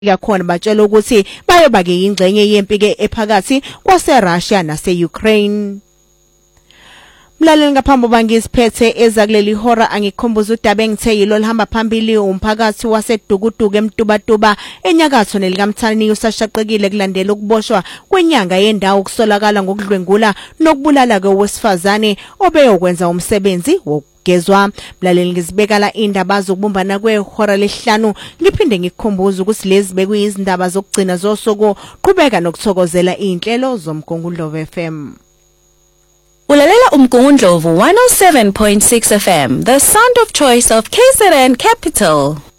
Yakhona batshela ukuthi bayoba ke ingcenye yempi ke ephakathi kwaseRussia naseUkraine. Mlaleli ngaphambi bangisiphethe ezakuleli hora angikhombuza udaba engithe yilo lihamba phambili umphakathi waseDukuduku eMtubatuba enyakatho nelikamthani usashaqekile kulandela ukuboshwa kwenyanga yendawo kusolakala ngokudlwengula nokubulala kwewesifazane obeyokwenza umsebenzi gezwa. Mlaleli ngizibekala indaba zokubumbana kwehora lesihlanu ngiphinde ngikukhumbuza ukuthi lezi bekuyizindaba zokugcina zosoko qhubeka nokuthokozela inhlelo zomgungundlovu FM. Ulalela umgungundlovu 107.6 FM, the sound of choice of KZN Capital.